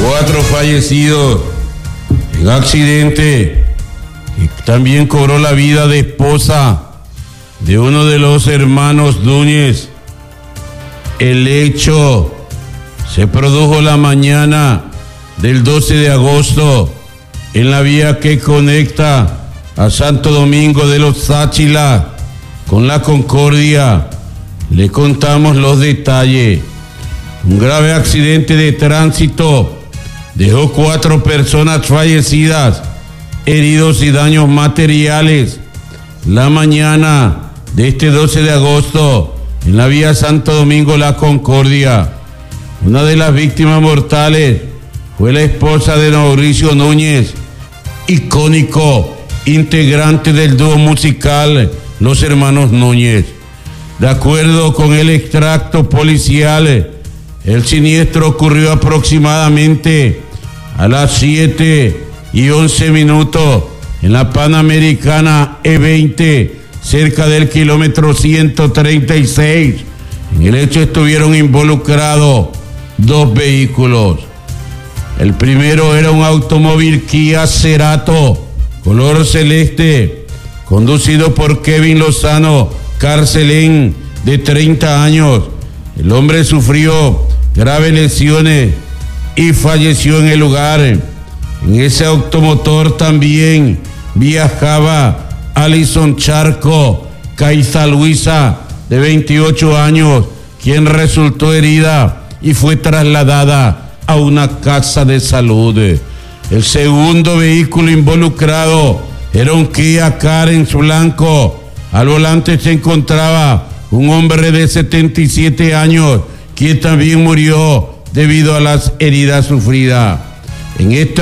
4 fallecidos en accidente y también cobró la vida de esposa de uno de los hermanos Núñez. El hecho se produjo la mañana del 12 de agosto en la vía que conecta a Santo Domingo de los Táchila con la Concordia. Le contamos los detalles. Un grave accidente de tránsito dejó 4 personas fallecidas, heridos y daños materiales la mañana de este 12 de agosto en la vía Santo Domingo La Concordia. Una de las víctimas mortales fue la esposa de Mauricio Núñez, icónico integrante del dúo musical Los Hermanos Núñez. De acuerdo con el extracto policial, el siniestro ocurrió aproximadamente a las 7:11 en la Panamericana E20, cerca del kilómetro 136. En el hecho estuvieron involucrados 2 vehículos. El primero era un automóvil Kia Cerato, color celeste, conducido por Kevin Lozano Carcelén, de 30 años. El hombre sufrió graves lesiones y falleció en el lugar. En ese automotor también viajaba Alison Charco Caiza Luisa, de 28 años, quien resultó herida y fue trasladada a una casa de salud. El segundo vehículo involucrado era un Kia Carens blanco. Al volante se encontraba un hombre de 77 años, quien también murió debido a las heridas sufridas. En este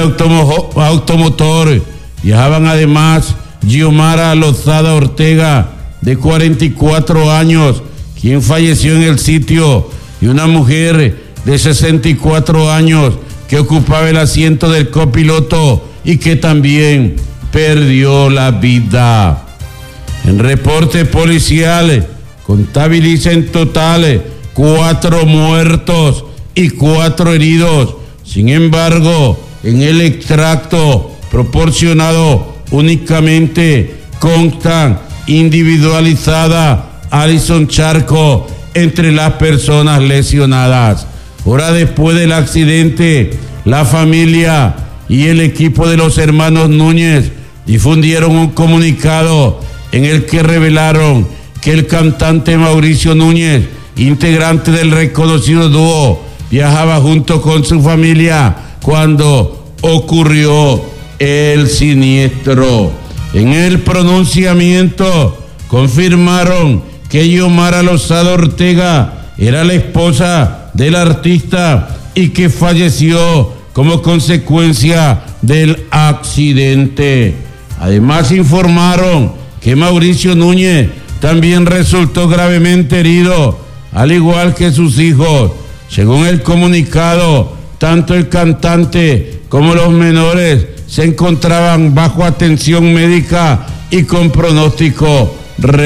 automotor viajaban además Giomara Lozada Ortega, de 44 años, quien falleció en el sitio, y una mujer de 64 años que ocupaba el asiento del copiloto y que también perdió la vida. En reporte policial contabiliza en total 4 muertos y 4 heridos. Sin embargo, en el extracto proporcionado únicamente consta individualizada Alison Charco entre las personas lesionadas. Horas después del accidente, la familia y el equipo de los hermanos Núñez difundieron un comunicado en el que revelaron que el cantante Mauricio Núñez, integrante del reconocido dúo, viajaba junto con su familia cuando ocurrió el siniestro. En el pronunciamiento confirmaron que Giomara Lozada Ortega era la esposa del artista y que falleció como consecuencia del accidente. Además informaron que Mauricio Núñez también resultó gravemente herido, al igual que sus hijos. Según el comunicado, tanto el cantante como los menores se encontraban bajo atención médica y con pronóstico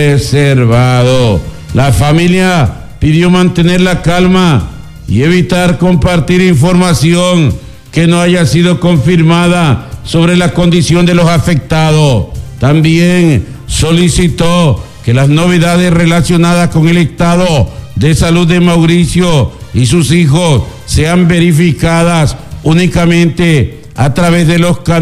reservado. La familia pidió mantener la calma y evitar compartir información que no haya sido confirmada sobre la condición de los afectados. También solicitó que las novedades relacionadas con el estado de salud de Mauricio y sus hijos sean verificadas únicamente a través de los canales